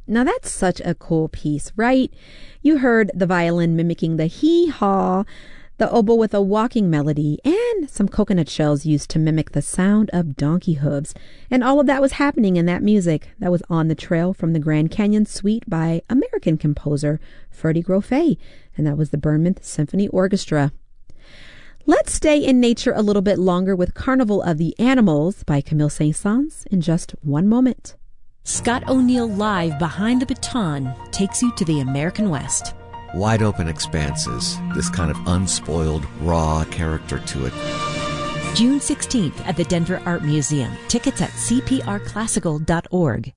Now that's such a cool piece, right? You heard the violin mimicking the hee-haw, the oboe with a walking melody, and some coconut shells used to mimic the sound of donkey hooves. And all of that was happening in that music that was on the trail from the Grand Canyon Suite by American composer Freddie Grofé, and that was the Bournemouth Symphony Orchestra. Let's stay in nature a little bit longer with Carnival of the Animals by Camille Saint-Saëns in just one moment. Scott O'Neill Live Behind the Baton takes you to the American West. Wide open expanses, this kind of unspoiled, raw character to it. June 16th at the Denver Art Museum. Tickets at cprclassical.org.